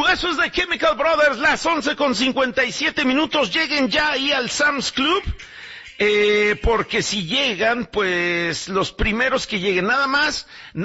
eso es de Chemical Brothers, las 11:57. Lleguen ya ahí al Sam's Club, porque si llegan, pues los primeros que lleguen, nada más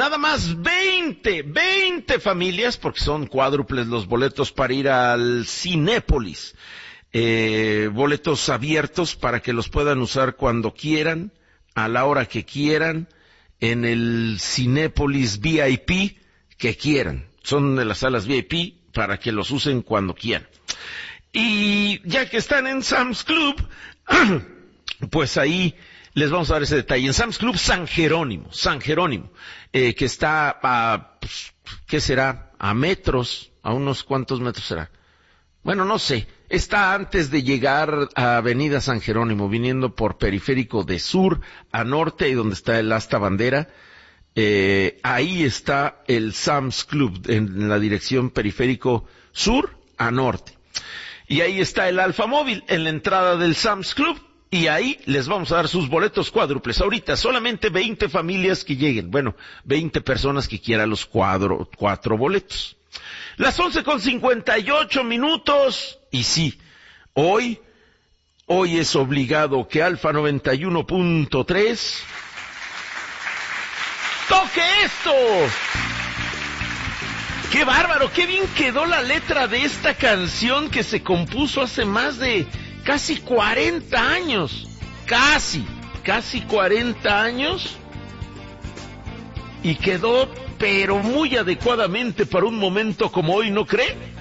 20 familias, porque son cuádruples los boletos para ir al Cinépolis. Boletos abiertos para que los puedan usar cuando quieran, a la hora que quieran, en el Cinépolis VIP que quieran. Son de las salas VIP para que los usen cuando quieran. Y ya que están en Sam's Club, pues ahí les vamos a dar ese detalle. En Sam's Club San Jerónimo, que está ¿qué será? A metros, a unos cuantos metros será. Bueno, no sé, está antes de llegar a Avenida San Jerónimo, viniendo por Periférico de sur a norte, y donde está el asta bandera, ahí está el Sam's Club, en la dirección Periférico sur a norte. Y ahí está el Alfa Móvil, en la entrada del Sam's Club, y ahí les vamos a dar sus boletos cuádruples. Ahorita solamente 20 familias que lleguen, 20 personas que quieran los 4 boletos. Las 11:58, y sí, hoy es obligado que Alfa 91.3 toque esto. ¡Qué bárbaro! ¡Qué bien quedó la letra de esta canción que se compuso hace más de casi 40 años! Casi 40 años. Y quedó pero muy adecuadamente para un momento como hoy, ¿no cree?